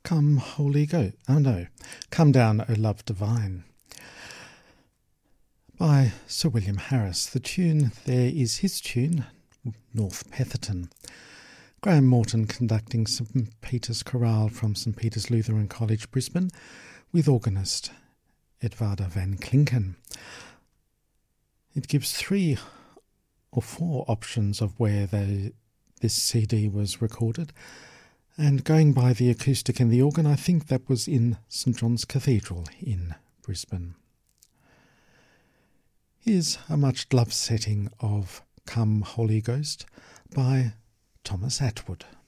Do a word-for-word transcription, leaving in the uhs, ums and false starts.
Come Holy Ghost. Oh no, Come Down, O Love Divine, by Sir William Harris. The tune there is his tune, North Petherton. Graham Morton conducting St Peter's Chorale from St Peter's Lutheran College, Brisbane, with organist Edvarda van Klinken. It gives three or four options of where they, this C D was recorded, and going by the acoustic and the organ, I think that was in St John's Cathedral in Brisbane. Here's a much-loved setting of Come Holy Ghost by Thomas Attwood.